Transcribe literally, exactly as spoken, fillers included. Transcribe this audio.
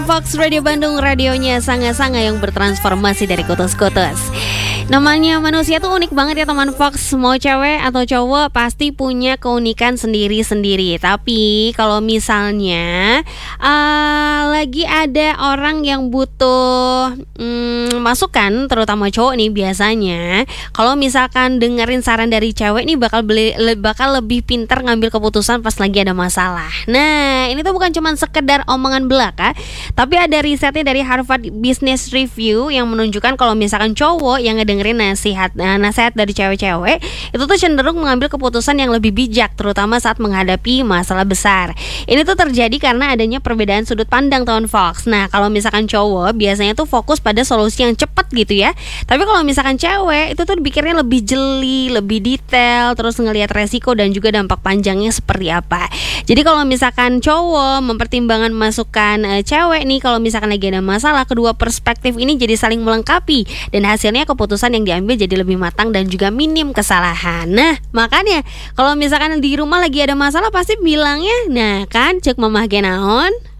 Fox Radio Bandung, radionya sangat-sangat yang bertransformasi dari kotos-kotos. Namanya manusia tuh unik banget ya teman Fox. Mau cewek atau cowok pasti punya keunikan sendiri-sendiri. Tapi kalau misalnya uh, lagi ada orang yang butuh um, masukan, terutama cowok nih biasanya, kalau misalkan dengerin saran dari cewek nih bakal beli, le, bakal lebih pintar ngambil keputusan pas lagi ada masalah. Nah, ini tuh bukan cuma sekedar omongan belaka, tapi ada risetnya dari Harvard Business Review yang menunjukkan kalau misalkan cowok yang ngedengerin nasihat nah, nasihat dari cewek-cewek itu tuh cenderung mengambil keputusan yang lebih bijak, terutama saat menghadapi masalah besar. Ini tuh terjadi karena adanya perbedaan sudut pandang tahun Fox. Nah, kalau misalkan cowok biasanya tuh fokus pada solusi yang cepat gitu ya. Tapi kalau misalkan cewek itu tuh pikirnya lebih jeli, lebih detail, terus ngelihat resiko dan juga dampak panjangnya seperti apa. Jadi kalau misalkan cowok mempertimbangkan masukan e, cewek nih, kalau misalkan lagi ada masalah, kedua perspektif ini jadi saling melengkapi dan hasilnya keputusan yang diambil jadi lebih matang dan juga minim kesalahan. Nah, makanya kalau misalkan di rumah lagi ada masalah pasti bilangnya, nah kan cek mamah genaon.